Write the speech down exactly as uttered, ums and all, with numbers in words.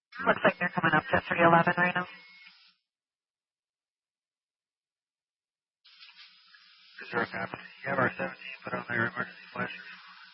Looks like they're coming up to three eleven right now. Zero copy. You have our seventeen put on their emergency flashers.